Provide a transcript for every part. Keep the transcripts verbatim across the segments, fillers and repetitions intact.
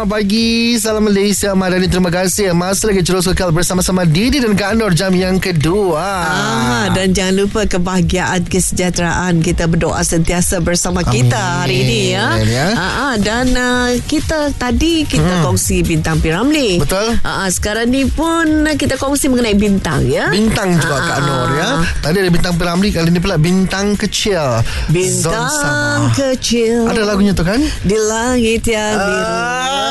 Pagi, salam Malaysia, Madani. Terima kasih. Masih lagi terus kekal bersama-sama Didi dan Kak Nur jam yang kedua. Ah, dan jangan lupa kebahagiaan, kesejahteraan kita berdoa sentiasa bersama Amin. kita hari ini ya. ya. Ah, dan uh, kita tadi kita hmm. kongsi bintang P-Ramlee. Betul. Ah, sekarang ni pun kita kongsi mengenai bintang ya. Bintang juga ah, Kak Nur ya. Tadi ada bintang P-Ramlee, kali ini pula bintang kecil. Bintang kecil. Ada lagunya tu kan? Di langit yang biru. Ah.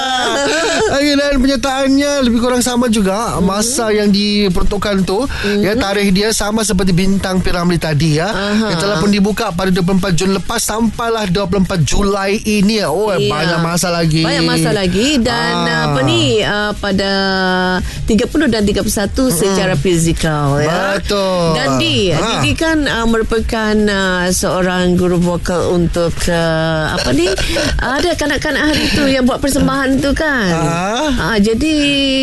Okay, dan penyertaannya lebih kurang sama juga. Mm-hmm. Masa yang diperuntukkan tu mm-hmm. ya, tarikh dia sama seperti bintang P-Ramlee tadi ya. Uh-huh. Yang telah pun dibuka pada dua puluh empat Jun lepas sampailah dua puluh empat Julai ini. Oh yeah. banyak masa lagi. Banyak masa lagi. Dan ah. apa ni uh, pada tiga puluh dan tiga puluh satu mm-hmm. secara fizikal ya. Betul. Dan Di ha. Didi kan uh, merupakan uh, seorang guru vokal untuk uh, apa ni ada kanak-kanak hari tu yang buat persembahan tu kan. Ah. Ah, jadi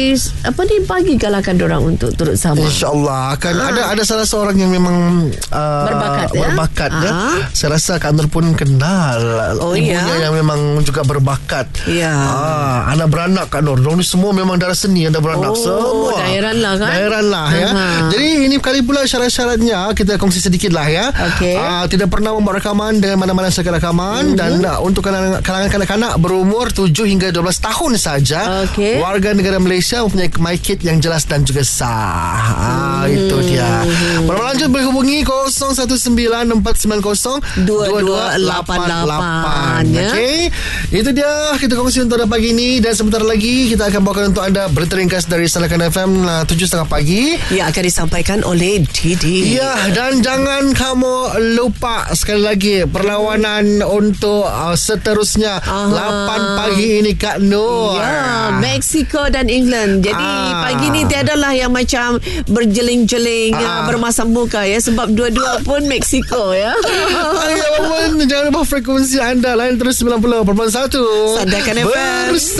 apa ni bagi galakkan diorang untuk turut sama. InsyaAllah akan ah. ada ada salah seorang yang memang uh, berbakat ya. Berbakat ah. ya. Saya rasa Kak Nur pun kenal oh, ibunya ya? yang memang juga berbakat. Ya. Ah, anak beranak Kak Nur. Diorang ni semua memang darah seni, anak beranak oh, semua. Daerah lah kan. Daerah lah ya. Aha. Jadi ini kali pula syarat-syaratnya kita kongsi sedikit lah ya. Okay. Ah, tidak pernah membuat rekaman dengan mana-mana sekali rekaman mm-hmm. dan uh, untuk kalangan kanak-kanak berumur tujuh hingga dua belas tahun saja. Okay. Warga negara Malaysia mempunyai mic yang jelas dan juga sah. Ah, hmm. Itu dia. Berapa lanjut boleh hubungi kosong satu sembilan empat sembilan kosong dua dua lapan lapan. Ya? Okay. Itu dia kita kongsi untuk pada pagi ini. Dan sebentar lagi kita akan bawakan untuk anda berita ringkas dari Salakan F M tujuh tiga puluh pagi yang akan disampaikan oleh Didi. Ya, dan jangan kamu lupa sekali lagi perlawanan untuk uh, seterusnya Aha. lapan pagi ini Kak Nur. Ya, Mexico dan England. Jadi ah. pagi ni tiadalah yang macam berjeling-jeling ah. ya, bermasam muka ya, sebab dua-dua pun Mexico ya. Ya, jangan lupa frekuensi anda lain terus sembilan puluh perpuluhan satu. Sandakan F M.